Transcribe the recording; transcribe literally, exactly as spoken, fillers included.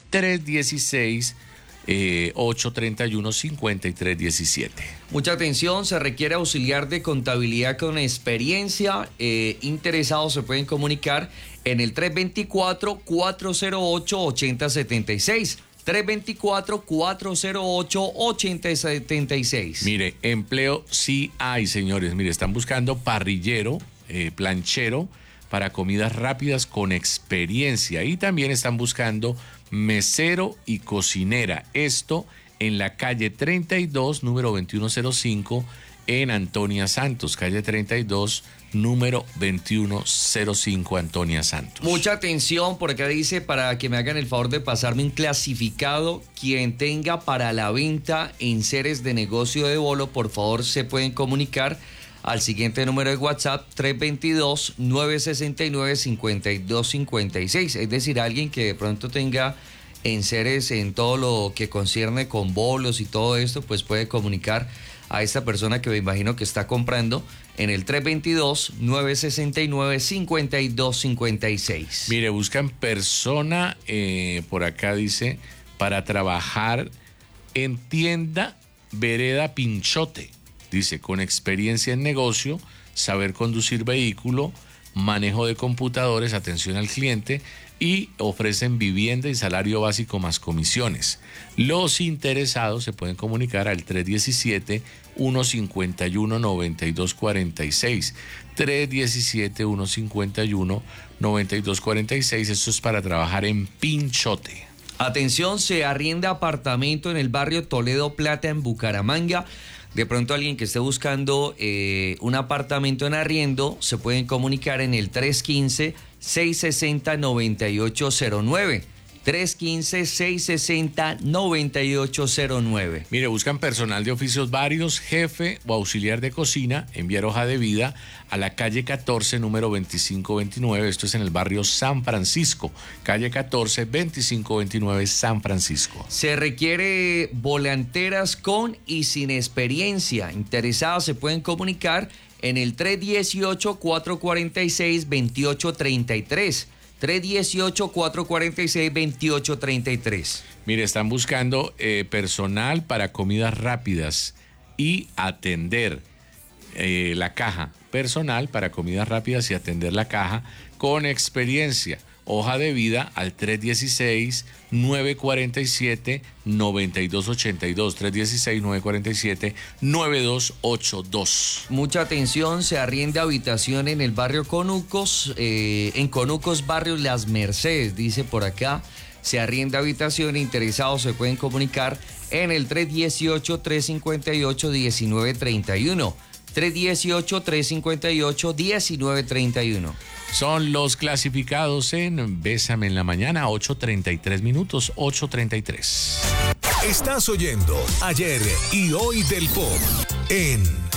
tres uno seis, ocho tres uno, cinco tres uno siete. Mucha atención, se requiere auxiliar de contabilidad con experiencia. Eh, interesados se pueden comunicar en el tres dos cuatro, cuatro cero ocho, ocho cero siete seis. tres dos cuatro, cuatro cero ocho, ocho cero siete seis. Mire, empleo sí hay, señores. Mire, están buscando parrillero, eh, planchero para comidas rápidas con experiencia. Y también están buscando mesero y cocinera. Esto en la calle treinta y dos, número veintiuno cero cinco, en Antonia Santos. Calle treinta y dos, número veintiuno cero cinco, Antonia Santos. Mucha atención, por acá dice, para que me hagan el favor de pasarme un clasificado. Quien tenga para la venta enseres de negocio de bolo, por favor se pueden comunicar al siguiente número de WhatsApp, tres dos dos, nueve seis nueve, cinco dos cinco seis. Es decir, alguien que de pronto tenga enseres en todo lo que concierne con bolos y todo esto, pues puede comunicar a esta persona que me imagino que está comprando en el tres dos dos, nueve seis nueve, cinco dos cinco seis. Mire, buscan persona, eh, por acá dice, para trabajar en tienda Vereda Pinchote. Dice, con experiencia en negocio, saber conducir vehículo, manejo de computadores, atención al cliente, y ofrecen vivienda y salario básico más comisiones. Los interesados se pueden comunicar al tres uno siete, uno cinco uno, nueve dos cuatro seis. tres uno siete, uno cinco uno, nueve dos cuatro seis. Esto es para trabajar en Pinchote. Atención, se arrienda apartamento en el barrio Toledo Plata, en Bucaramanga. De pronto alguien que esté buscando eh, un apartamento en arriendo, se pueden comunicar en el tres uno cinco, seis seis cero, nueve ocho cero nueve. tres uno cinco, seis seis cero, nueve ocho cero nueve. Mire, buscan personal de oficios varios, jefe o auxiliar de cocina, enviar hoja de vida a la calle catorce, número veinticinco veintinueve. Esto es en el barrio San Francisco. Calle catorce, veinticinco veintinueve, San Francisco. Se requiere volanteras con y sin experiencia. Interesados se pueden comunicar en el tres uno ocho, cuatro cuatro seis, dos ocho tres tres. tres uno ocho, cuatro cuatro seis, dos ocho tres tres. Mire, están buscando eh, personal para comidas rápidas y atender eh, la caja. Personal para comidas rápidas y atender la caja con experiencia. Hoja de vida al tres uno seis, nueve cuatro siete, nueve dos ocho dos. tres uno seis, nueve cuatro siete, nueve dos ocho dos. Mucha atención, se arrienda habitación en el barrio Conucos, eh, en Conucos, barrio Las Mercedes, dice por acá. Se arrienda habitación, interesados se pueden comunicar en el tres uno ocho, tres cinco ocho, uno nueve tres uno. tres uno ocho, tres cinco ocho, uno nueve tres uno. Son los clasificados en Bésame en la Mañana, ocho treinta y tres minutos, ocho treinta y tres. Estás oyendo Ayer y Hoy del Pop en